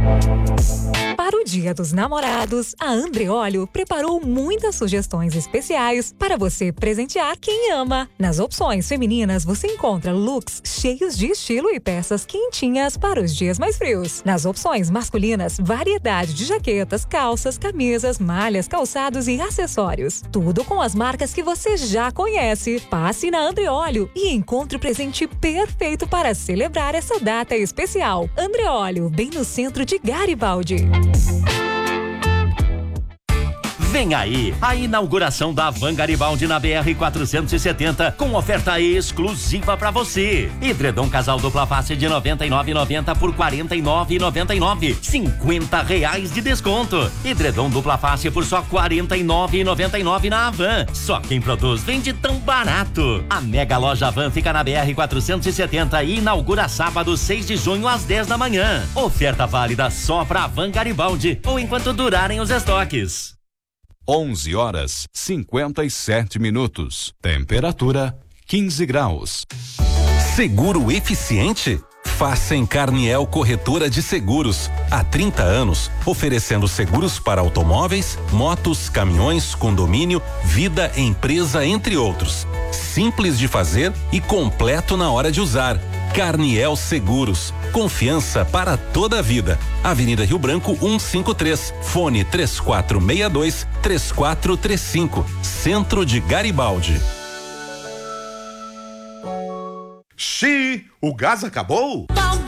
Para o Dia dos Namorados, a Andreolio preparou muitas sugestões especiais para você presentear quem ama. Nas opções femininas, você encontra looks cheios de estilo e peças quentinhas para os dias mais frios. Nas opções masculinas, variedade de jaquetas, calças, camisas, malhas, calçados e acessórios. Tudo com as marcas que você já conhece. Passe na Andreolio e encontre o presente perfeito para celebrar essa data especial. Andreolio, bem no centro de Garibaldi. Vem aí a inauguração da Van Garibaldi na BR-470 com oferta exclusiva para você. Edredom casal dupla face de R$ 99,90 por R$ 49,99. R$ 50 de desconto. Edredom dupla face por só R$ 49,99 na Havan. Só quem produz vende tão barato. A mega loja Havan fica na BR-470 e inaugura sábado 6 de junho às 10 da manhã. Oferta válida só para Van Garibaldi ou enquanto durarem os estoques. 11h57. Temperatura 15 graus. Seguro eficiente? Faça em Carniel Corretora de Seguros. Há 30 anos, oferecendo seguros para automóveis, motos, caminhões, condomínio, vida, empresa, entre outros. Simples de fazer e completo na hora de usar. Carniel Seguros. Confiança para toda a vida. Avenida Rio Branco 153. Fone 3462-3435. Centro de Garibaldi. Xiii, o gás acabou?